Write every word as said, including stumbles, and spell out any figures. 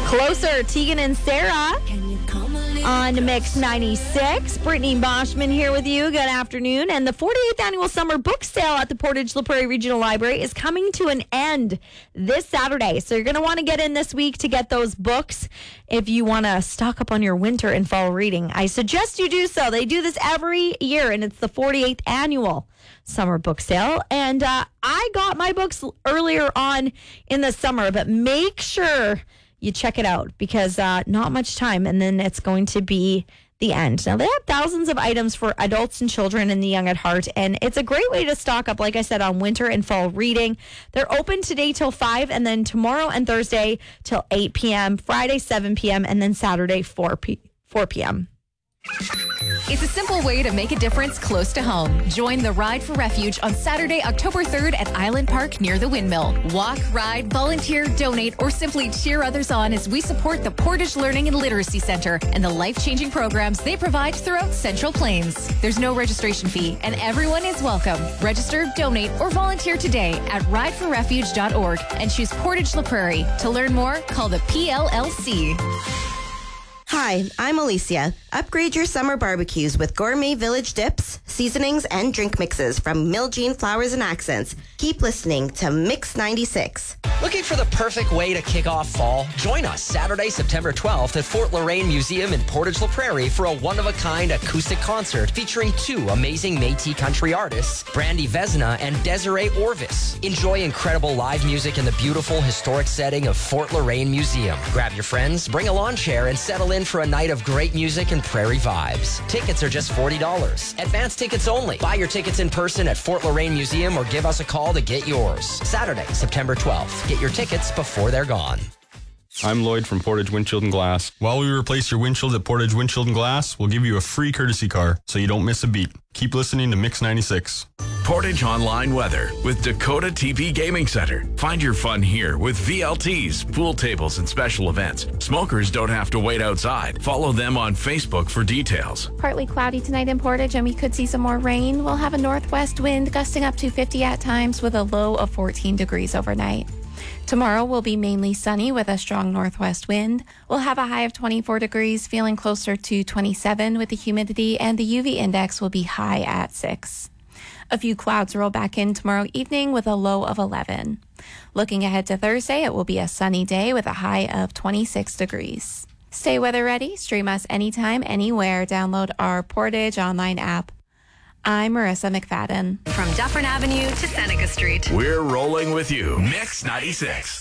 Closer, Tegan and Sarah on Mix ninety-six. Brittany Boschman here with you. Good afternoon. And the forty-eighth Annual Summer Book Sale at the Portage La Prairie Regional Library is coming to an end this Saturday. So you're going to want to get in this week to get those books if you want to stock up on your winter and fall reading. I suggest you do so. They do this every year, and it's the forty-eighth Annual Summer Book Sale. And uh, I got my books earlier on in the summer, but make sure you check it out because uh, not much time, and then it's going to be the end. Now, they have thousands of items for adults and children and the young at heart, and it's a great way to stock up, like I said, on winter and fall reading. They're open today till five, and then tomorrow and Thursday till eight p.m., Friday seven p.m., and then Saturday four p.m. It's a simple way to make a difference close to home. Join the Ride for Refuge on Saturday, October third at Island Park near the Windmill. Walk, ride, volunteer, donate, or simply cheer others on as we support the Portage Learning and Literacy Center and the life-changing programs they provide throughout Central Plains. There's no registration fee, and everyone is welcome. Register, donate, or volunteer today at ride for refuge dot org and choose Portage La Prairie. To learn more, call the P L L C. Hi, I'm Alicia. Upgrade your summer barbecues with gourmet village dips, seasonings, and drink mixes from Miljean Flowers and Accents. Keep listening to Mix ninety-six. Looking for the perfect way to kick off fall? Join us Saturday, September twelfth at Fort Loraine Museum in Portage La Prairie for a one-of-a-kind acoustic concert featuring two amazing Métis country artists, Brandy Vesna and Desiree Orvis. Enjoy incredible live music in the beautiful historic setting of Fort Loraine Museum. Grab your friends, bring a lawn chair, and settle in for a night of great music and prairie vibes. Tickets are just forty dollars. Advance tickets only. Buy your tickets in person at Fort Loraine Museum or give us a call to get yours. Saturday, September twelfth. Get your tickets before they're gone. I'm Lloyd from Portage Windshield and Glass. While we replace your windshield at Portage Windshield and Glass, we'll give you a free courtesy car so you don't miss a beat. Keep listening to Mix ninety-six. Portage Online Weather with Dakota T V Gaming Center. Find your fun here with V L Ts, pool tables, and special events. Smokers don't have to wait outside. Follow them on Facebook for details. Partly cloudy tonight in Portage, and we could see some more rain. We'll have a northwest wind gusting up to fifty at times with a low of fourteen degrees overnight. Tomorrow will be mainly sunny with a strong northwest wind. We'll have a high of twenty-four degrees, feeling closer to twenty-seven with the humidity, and the U V index will be high at six. A few clouds roll back in tomorrow evening with a low of eleven. Looking ahead to Thursday, it will be a sunny day with a high of twenty-six degrees. Stay weather ready. Stream us anytime, anywhere. Download our Portage online app. I'm Marissa McFadden. From Dufferin Avenue to Seneca Street. We're rolling with you. Mix ninety-six.